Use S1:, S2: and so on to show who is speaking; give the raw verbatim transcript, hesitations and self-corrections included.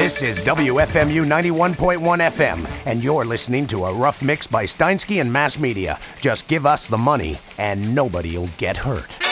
S1: This is W F M U ninety-one point one F M, and you're listening to a rough mix by Steinsky and Mass Media. Just give us the money, and nobody'll get hurt.